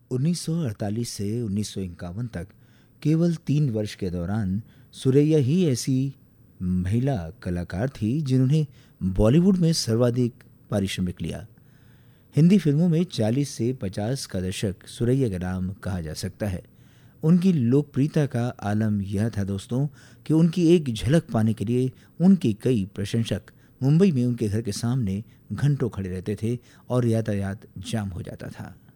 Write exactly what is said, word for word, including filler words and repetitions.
उन्नीस सौ अड़तालीस से उन्नीस सौ इक्यावन तक केवल तीन वर्ष के दौरान सुरैया ही ऐसी महिला कलाकार थी जिन्होंने बॉलीवुड में सर्वाधिक पारिश्रमिक लिया। हिंदी फिल्मों में चालीस से पचास का दशक सुरैया का नाम कहा जा सकता है। उनकी लोकप्रियता का आलम यह था दोस्तों कि उनकी एक झलक पाने के लिए उनके कई प्रशंसक मुंबई में उनके घर के सामने घंटों खड़े रहते थे और यातायात जाम हो जाता था।